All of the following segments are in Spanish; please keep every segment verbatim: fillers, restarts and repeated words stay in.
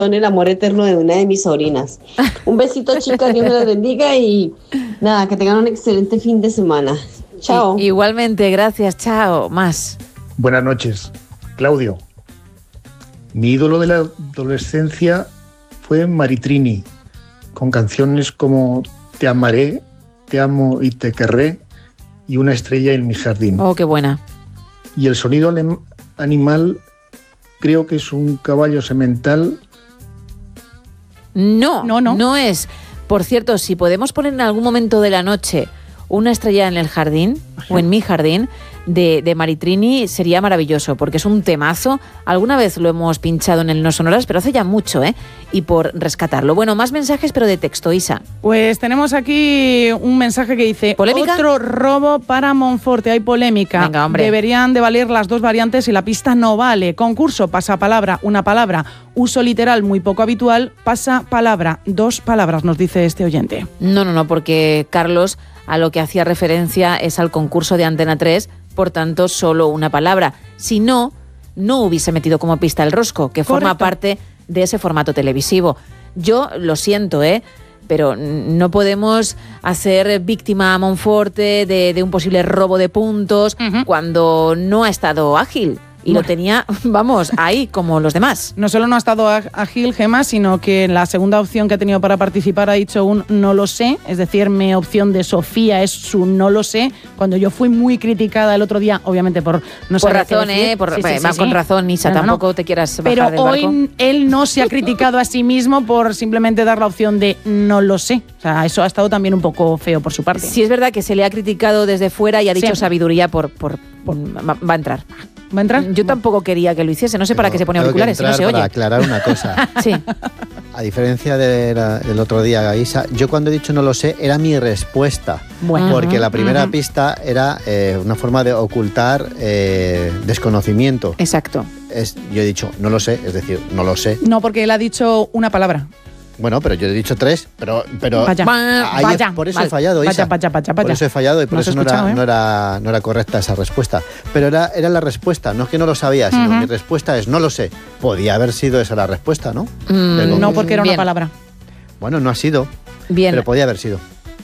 son el amor eterno de una de mis sobrinas. Un besito, chicas, Dios me las bendiga y nada, que tengan un excelente fin de semana. Chao. I- igualmente, gracias, chao. Más. Buenas noches, Claudio. Mi ídolo de la adolescencia fue Maritrini, con canciones como Te amaré, Te amo y te querré y Una estrella en mi jardín. Oh, qué buena. Y el sonido alem- animal creo que es un caballo semental. No, No, no. no es. Por cierto, si podemos poner en algún momento de la noche Una estrella en el jardín, o en mi jardín, de, de Maritrini, sería maravilloso, porque es un temazo. Alguna vez lo hemos pinchado en el No Sonoras, pero hace ya mucho, ¿eh? Y por rescatarlo. Bueno, más mensajes, pero de texto, Isa. Pues tenemos aquí un mensaje que dice: ¿Polémica? Otro robo para Monforte. Hay polémica. Venga, hombre. Deberían de valer las dos variantes y la pista no vale. Concurso, pasapalabra, una palabra. Uso literal muy poco habitual, pasapalabra. Dos palabras, nos dice este oyente. No, no, no, porque Carlos a lo que hacía referencia es al concurso de Antena tres, por tanto, solo una palabra. Si no, no hubiese metido como pista el rosco, que forma Correcto. parte de ese formato televisivo. Yo lo siento, ¿eh? Pero no podemos hacer víctima a Monforte de, de un posible robo de puntos Ujú. cuando no ha estado ágil. Y Bueno. lo tenía, vamos, ahí como los demás. No solo no ha estado ag- ágil, Gema, sino que la segunda opción que ha tenido para participar ha dicho un no lo sé, es decir, mi opción de Sofía es su no lo sé, cuando yo fui muy criticada el otro día, obviamente por no Por saber qué razón, decir. ¿eh? Por, Sí, sí, sí, va sí. con razón, Isa, No, no, no. tampoco te quieras bajar Pero del barco. hoy él no se ha criticado a sí mismo por simplemente dar la opción de no lo sé. O sea, eso ha estado también un poco feo por su parte. Sí es verdad que se le ha criticado desde fuera y ha dicho Siempre. sabiduría por, por, por- va, va a entrar. ¿Va a entrar? Yo tampoco quería que lo hiciese, no sé para Pero qué se pone tengo que auriculares, si no entrar se para oye. aclarar una cosa. Sí. A diferencia de la- del otro día, Isa, yo cuando he dicho no lo sé, era mi respuesta. Bueno. Porque la primera Ujú. pista era eh, una forma de ocultar eh, desconocimiento. Exacto. Es, yo he dicho no lo sé, es decir, no lo sé. No, porque él ha dicho una palabra. Bueno, pero yo he dicho tres, pero, pero Vaya, ahí he- vaya. por eso Mal. he fallado, Isa. Vaya, vaya, vaya, Por vaya. eso he fallado y por No has eso no era, escuchado, ¿eh? no, era, no era correcta esa respuesta. Pero era, era la respuesta, no es que no lo sabía, sino Ujú. mi respuesta es no lo sé. Podía haber sido esa la respuesta, ¿no? Mm, Del No, porque era bien, una palabra. Bueno, no ha sido, Bien. pero podía haber sido.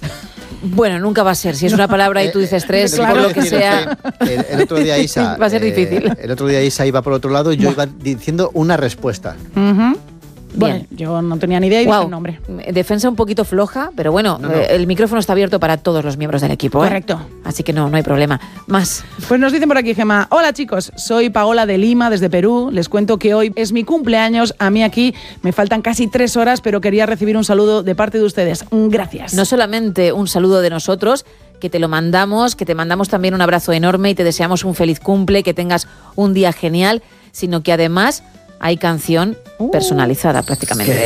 Bueno, nunca va a ser. Si es una palabra y tú dices tres, Eh, por lo lo que quiero decir sea. es que El, el otro día Isa... Va a ser eh, difícil. El otro día Isa iba por otro lado y yo iba diciendo una respuesta. Ujú. Bueno, Bien. yo no tenía ni idea y dije Guau, el nombre. defensa un poquito floja, pero bueno, No, no. eh, el micrófono está abierto para todos los miembros del equipo. ¿eh? Correcto. Así que no, no hay problema. Más. Pues nos dicen por aquí, Gema. Hola chicos, soy Paola de Lima, desde Perú. Les cuento que hoy es mi cumpleaños. A mí aquí me faltan casi tres horas, pero quería recibir un saludo de parte de ustedes. Gracias. No solamente un saludo de nosotros, que te lo mandamos, que te mandamos también un abrazo enorme y te deseamos un feliz cumple, que tengas un día genial, sino que además hay canción personalizada prácticamente.